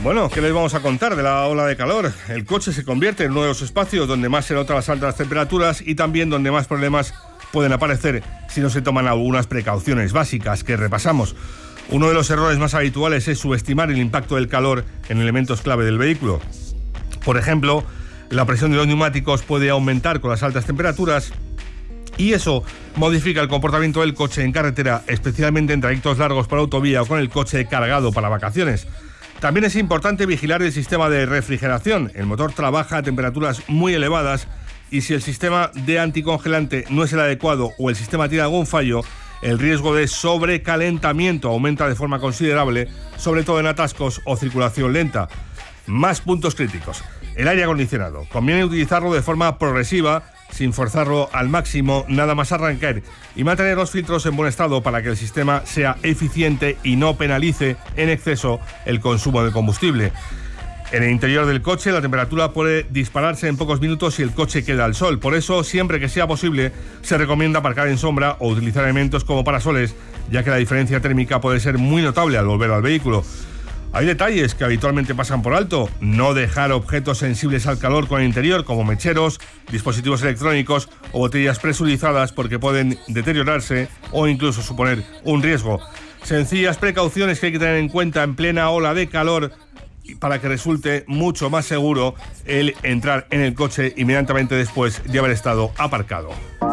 Bueno, ¿qué les vamos a contar de la ola de calor? El coche se convierte en uno de los espacios donde más se notan las altas temperaturas y también donde más problemas pueden aparecer si no se toman algunas precauciones básicas que repasamos. Uno de los errores más habituales es subestimar el impacto del calor en elementos clave del vehículo. Por ejemplo, la presión de los neumáticos puede aumentar con las altas temperaturas y eso modifica el comportamiento del coche en carretera, especialmente en trayectos largos por autovía o con el coche cargado para vacaciones. También es importante vigilar el sistema de refrigeración. El motor trabaja a temperaturas muy elevadas y si el sistema de anticongelante no es el adecuado o el sistema tiene algún fallo, el riesgo de sobrecalentamiento aumenta de forma considerable, sobre todo en atascos o circulación lenta. Más puntos críticos. El aire acondicionado. Conviene utilizarlo de forma progresiva, sin forzarlo al máximo, nada más arrancar, y mantener los filtros en buen estado para que el sistema sea eficiente y no penalice en exceso el consumo de combustible. En el interior del coche la temperatura puede dispararse en pocos minutos si el coche queda al sol. Por eso, siempre que sea posible, se recomienda aparcar en sombra o utilizar elementos como parasoles, ya que la diferencia térmica puede ser muy notable al volver al vehículo. Hay detalles que habitualmente pasan por alto. No dejar objetos sensibles al calor con el interior, como mecheros, dispositivos electrónicos o botellas presurizadas, porque pueden deteriorarse o incluso suponer un riesgo. Sencillas precauciones que hay que tener en cuenta en plena ola de calor para que resulte mucho más seguro el entrar en el coche inmediatamente después de haber estado aparcado.